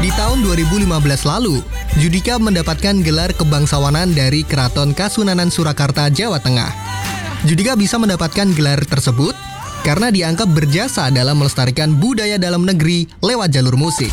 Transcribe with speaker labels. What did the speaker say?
Speaker 1: Di tahun 2015 lalu, Judika mendapatkan gelar kebangsawanan dari Keraton Kasunanan Surakarta, Jawa Tengah. Judika bisa mendapatkan gelar tersebut karena dianggap berjasa dalam melestarikan budaya dalam negeri lewat jalur musik.